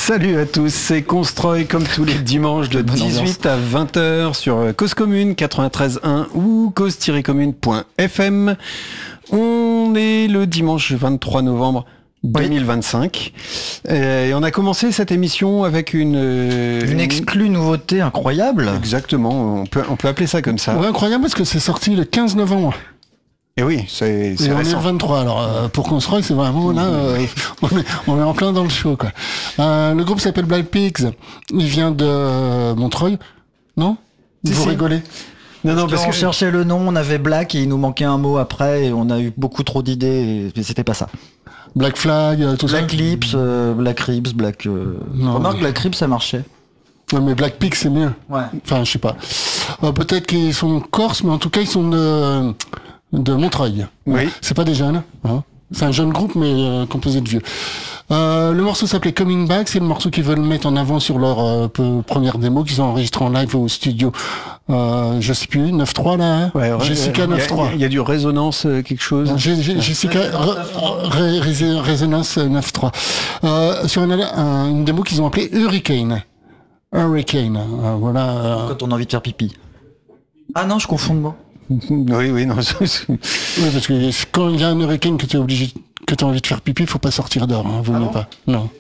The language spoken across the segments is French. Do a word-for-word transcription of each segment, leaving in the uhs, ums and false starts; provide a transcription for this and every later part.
Salut à tous, c'est Constroy comme tous les dimanches de dix-huit à vingt heures sur Cause Commune quatre-vingt-treize point un ou cause tiret commune point f m. On est le dimanche vingt-trois novembre deux mille vingt-cinq et on a commencé cette émission avec une... Une exclue nouveauté incroyable. Exactement, on peut, on peut appeler ça comme ça. Ouais, incroyable parce que c'est sorti le quinze novembre. Et oui, c'est, c'est et on récent. est le vingt-trois, alors euh, pour Constroy, c'est vraiment là, euh, on, est, on est en plein dans le show, quoi. Euh, le groupe s'appelle Black Pigs, il vient de euh, Montreuil, non? Si, Vous si. rigolez? Non, non, parce, parce que on cherchait le nom, on avait Black et il nous manquait un mot après et on a eu beaucoup trop d'idées et c'était pas ça. Black Flag, euh, tout Black ça. Lips, euh, Black Ribs, Black... Euh... Non, Remarque, mais... Black Ribs, ça marchait. Ouais, mais Black Pigs, c'est mieux. Ouais. Enfin, je sais pas. Euh, peut-être qu'ils sont corses, mais en tout cas, ils sont de... de Montreuil. Oui. C'est pas des jeunes. Hein. C'est un jeune groupe, mais euh, composé de vieux. Euh, le morceau s'appelait Coming Back. C'est le morceau qu'ils veulent mettre en avant sur leur euh, peu, première démo qu'ils ont enregistré en live au studio. Euh, je sais plus, neuf trois là. Hein ouais, ouais, Jessica il y a, neuf trois. Il y, y a du résonance euh, quelque chose. J'ai, j'ai, Jessica ré, ré, Résonance neuf trois. Euh, sur une, un, une démo qu'ils ont appelée Hurricane. Hurricane. Euh, voilà. Euh... Quand on a envie de faire pipi. Ah non, je confonds de mots. Oui, oui, non. Oui, parce que quand il y a un hurricane que tu es obligé, que tu as envie de faire pipi, il faut pas sortir dehors, hein, vaut ah mieux non pas. Non.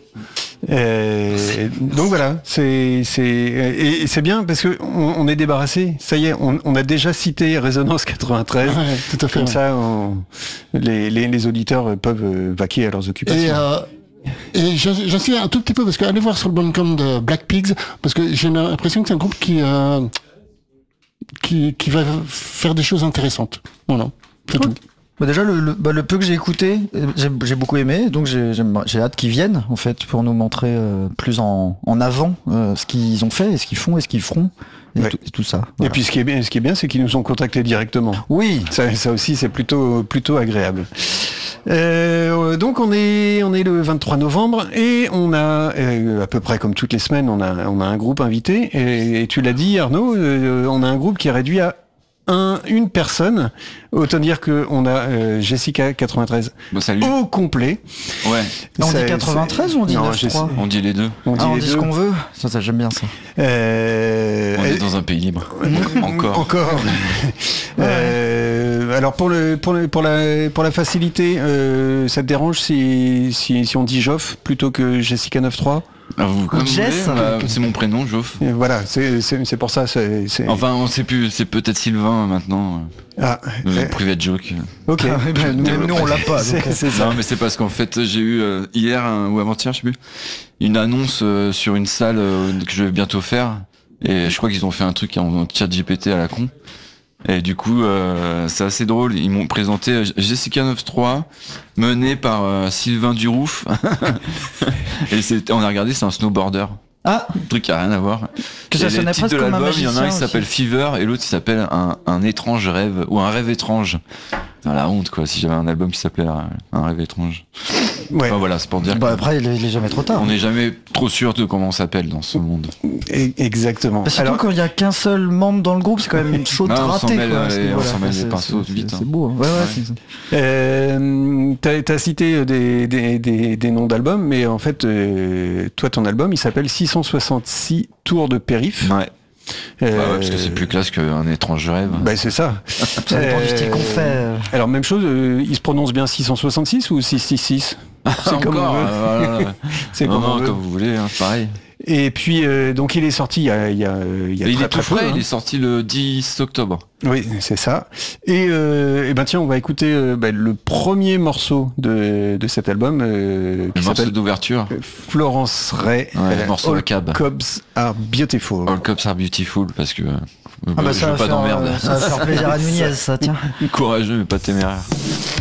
Euh, donc voilà, c'est c'est et, et c'est bien parce que on, on est débarrassé. Ça y est, on, on a déjà cité Résonance quatre-vingt-treize. Ouais, tout à fait. Comme ouais. ça, on, les, les les auditeurs peuvent vaquer à leurs occupations. Et, euh, et j'insiste un tout petit peu parce que allez voir sur le Bandcamp de Black Pigs parce que j'ai l'impression que c'est un groupe qui euh, qui qui va faire des choses intéressantes. Voilà, c'est cool. tout. Bah déjà le, le, bah le peu que j'ai écouté, j'ai, j'ai beaucoup aimé, donc j'ai, j'ai, j'ai hâte qu'ils viennent en fait pour nous montrer euh, plus en, en avant euh, ce qu'ils ont fait, et ce qu'ils font et ce qu'ils feront et, ouais. tout, et tout ça. Voilà. Et puis ce qui est bien, ce qui est bien, c'est qu'ils nous ont contactés directement. Oui, ça, ça aussi c'est plutôt plutôt agréable. Euh, donc on est on est le vingt-trois novembre et on a euh, à peu près comme toutes les semaines on a on a un groupe invité et, et tu l'as dit Arnaud, euh, on a un groupe qui est réduit à Un, une personne, autant dire que on a euh, Jessica quatre-vingt-treize bon, salut. Au complet. Ouais. On dit quatre-vingt-treize ou on dit neuf trois? On dit les deux. On dit, ah, on les dit deux. ce qu'on veut. Ça, ça j'aime bien ça. Euh, on est elle... dans un pays libre. Encore. Encore. euh, alors pour le pour le pour la pour la facilité, euh, ça te dérange si si si on dit Joff plutôt que Jessica neuf trois? Ah, vous, comme Jess, vous voulez, bah, c'est mon prénom, Joff. Et voilà, c'est, c'est, c'est pour ça. C'est, c'est... Enfin, on sait plus, c'est peut-être Sylvain maintenant. Ah, euh, euh... private joke. Ok. Même nous, on l'a pas. C'est, donc... c'est ça. Non, mais c'est parce qu'en fait, j'ai eu euh, hier un, ou avant-hier, je sais plus, une annonce euh, sur une salle euh, que je vais bientôt faire. Et je crois qu'ils ont fait un truc en chat G P T à la con. Et du coup, euh, c'est assez drôle. Ils m'ont présenté Jessica neuf trois, menée par euh, Sylvain Durouf. Et c'est, on a regardé, c'est un snowboarder. Ah, un truc qui a rien à voir. Que ça et sonnait les titres presque de comme un l'album, il y en a un qui magicien s'appelle aussi. Fever et l'autre qui s'appelle un, un étrange rêve ou un rêve étrange. Dans la honte quoi, si j'avais un album qui s'appelait un, un rêve étrange. Ouais. Enfin, voilà, c'est pour dire. Bah après, il est, il est jamais trop tard. On n'est jamais trop sûr de comment on s'appelle dans ce monde. Et, exactement. Bah, surtout Alors, quand il y a qu'un seul membre dans le groupe, c'est quand même une chose Non, on ratée. s'en mêle, quoi, euh, à ce on niveau-là. s'en mêle C'est- les pinceaux c'est- vite, C'est hein. beau. Hein. Ouais, ouais. Ouais. c'est- euh, t'as, t'as cité des, des, des, des noms d'albums, mais en fait, euh, toi, ton album, il s'appelle six cent soixante-six Tours de Périph. Ouais. Euh, Bah ouais, parce que c'est plus classe qu'un étrange rêve. Bah c'est ça. Ça dépend du style qu'on fait. Alors même chose, euh, il se prononce bien six cent soixante-six ou six cent soixante-six? C'est comme on Encore, veut. euh, voilà. C'est non, comme on non, veut. comme vous voulez, hein, pareil. Et puis euh, donc il est sorti il y a il y a il y a Et il très, est tout très peu, frais, hein. il est sorti le dix octobre. Oui, c'est ça. Et, euh, et ben tiens, on va écouter euh, bah, le premier morceau de, de cet album euh, Le qui morceau s'appelle d'ouverture. Florence Ray. Ouais, euh, le morceau All à cab. Cobs Are Beautiful. All Cops Are Beautiful parce que euh, Ah bah je ça veux va, pas faire, d'emmerde. euh, ça va faire plaisir à Nunez, ça, tiens. Courageux mais pas téméraire.